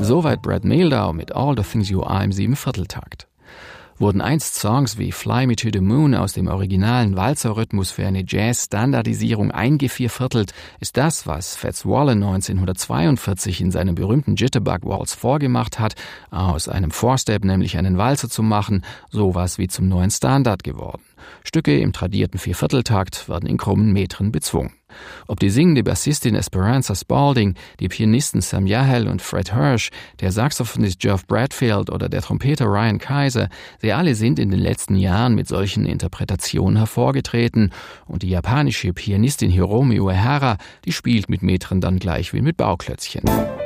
Soweit Brad Mehldau mit All the Things You Are im 7/4-Takt. Wurden einst Songs wie Fly Me to the Moon aus dem originalen Walzerrhythmus für eine Jazz-Standardisierung eingevierviertelt, ist das, was Fats Waller 1942 in seinem berühmten Jitterbug Waltz vorgemacht hat, aus einem Four-Step nämlich einen Walzer zu machen, sowas wie zum neuen Standard geworden. Stücke im tradierten Viervierteltakt werden in krummen Metren bezwungen. Ob die singende Bassistin Esperanza Spalding, die Pianisten Sam Yahel und Fred Hirsch, der Saxophonist Geoff Bradfield oder der Trompeter Ryan Kaiser, sie alle sind in den letzten Jahren mit solchen Interpretationen hervorgetreten und die japanische Pianistin Hiromi Uehara, die spielt mit Metren dann gleich wie mit Bauklötzchen.